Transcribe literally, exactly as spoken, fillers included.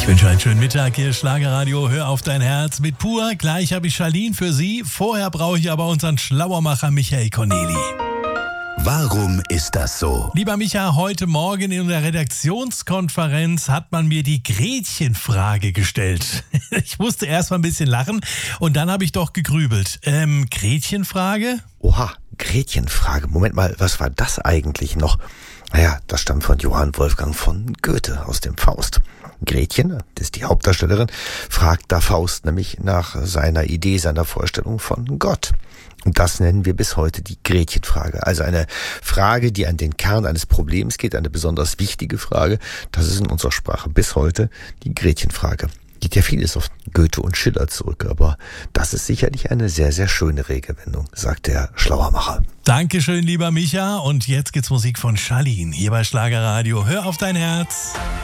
Ich wünsche einen schönen Mittag hier, Schlagerradio, hör auf dein Herz mit Pur. Gleich habe ich Charlene für Sie. Vorher brauche ich aber unseren Schlauermacher Michael Corneli. Warum ist das so? Lieber Micha, heute Morgen in der Redaktionskonferenz hat man mir die Gretchenfrage gestellt. Ich musste erst mal ein bisschen lachen und dann habe ich doch gegrübelt. Ähm, Gretchenfrage? Oha, Gretchenfrage. Moment mal, was war das eigentlich noch? Naja, das stammt von Johann Wolfgang von Goethe aus dem Faust. Gretchen, das ist die Hauptdarstellerin, fragt da Faust nämlich nach seiner Idee, seiner Vorstellung von Gott. Und das nennen wir bis heute die Gretchenfrage. Also eine Frage, die an den Kern eines Problems geht, eine besonders wichtige Frage. Das ist in unserer Sprache bis heute die Gretchenfrage. Geht ja vieles auf Goethe und Schiller zurück, aber das ist sicherlich eine sehr, sehr schöne Redewendung, sagt der Schlauermacher. Dankeschön, lieber Micha. Und jetzt gibt's Musik von Charlene hier bei Schlagerradio. Hör auf dein Herz.